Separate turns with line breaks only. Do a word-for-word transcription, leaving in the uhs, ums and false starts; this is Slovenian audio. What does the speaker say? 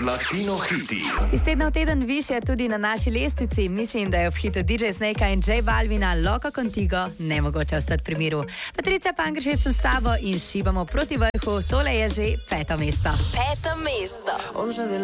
Latino hiti.
Iz tedna v teden više tudi na naši lestvici. Mislim, da je ob hitu D J Snakea in J Balvina Loco Contigo nemogoče ostati pri miru. Patricija Pangršec sem s tabo in šibamo proti vrhu. Tole je že peto mesto.
Peto mesto.